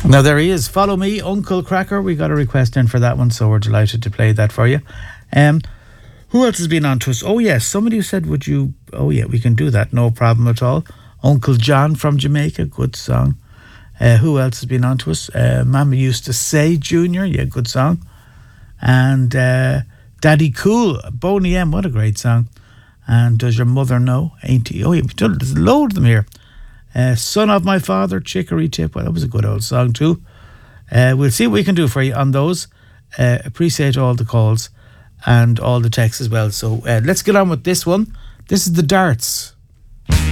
Now there he is. Follow Me, Uncle Cracker. We got a request in for that one, so we're delighted to play that for you. Who else has been on to us? Oh yes, somebody who said, would you... Oh yeah, we can do that, no problem at all. Uncle John from Jamaica, good song. Who else has been on to us? Mama Used to Say Junior, yeah, good song. And Daddy Cool, Boney M, what a great song. And Does Your Mother Know? Ain't he? Oh yeah, there's a load of them here. Son of My Father, Chicory Tip, well, that was a good old song too. We'll see what we can do for you on those. Appreciate all the calls and all the texts as well. So let's get on with this one. This is the Darts.